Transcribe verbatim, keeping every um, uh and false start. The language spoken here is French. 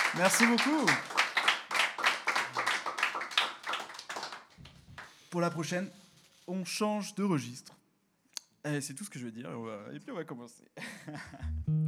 Merci beaucoup. Pour la prochaine, on change de registre. Et c'est tout ce que je veux dire. Et, on va... et puis on va commencer.